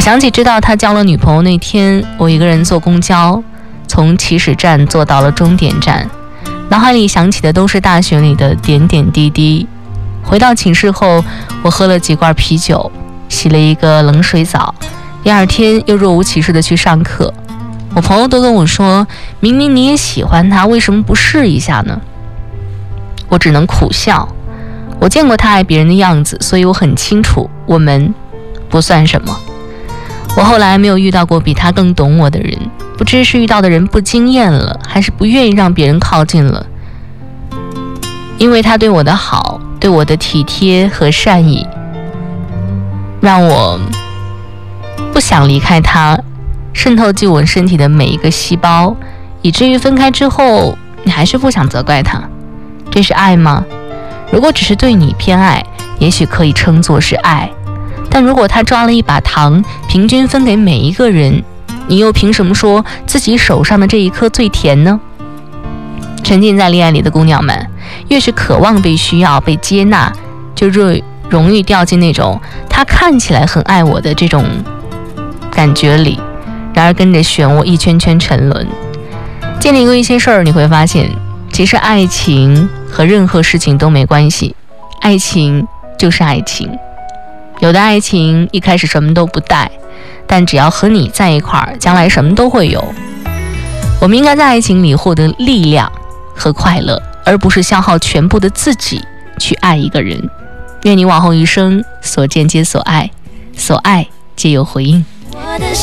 想起知道他交了女朋友那天，我一个人坐公交，从起始站坐到了终点站，脑海里想起的都是大学里的点点滴滴。回到寝室后，我喝了几罐啤酒，洗了一个冷水澡，第二天又若无其事的去上课。我朋友都跟我说，明明你也喜欢他，为什么不试一下呢？我只能苦笑。我见过他爱别人的样子，所以我很清楚我们不算什么。我后来没有遇到过比他更懂我的人，不知是遇到的人不经验了，还是不愿意让别人靠近了。因为他对我的好，对我的体贴和善意，让我不想离开他，渗透进我身体的每一个细胞，以至于分开之后，你还是不想责怪他。这是爱吗？如果只是对你偏爱，也许可以称作是爱。但如果他抓了一把糖，平均分给每一个人，你又凭什么说自己手上的这一颗最甜呢？沉浸在恋爱里的姑娘们，越是渴望被需要、被接纳，就越容易掉进那种他看起来很爱我的这种感觉里，然而跟着漩涡一圈圈沉沦。经历过一些事儿，你会发现，其实爱情和任何事情都没关系，爱情就是爱情。有的爱情一开始什么都不带，但只要和你在一块儿，将来什么都会有。我们应该在爱情里获得力量和快乐，而不是消耗全部的自己去爱一个人。愿你往后余生所见皆所爱，所爱皆有回应。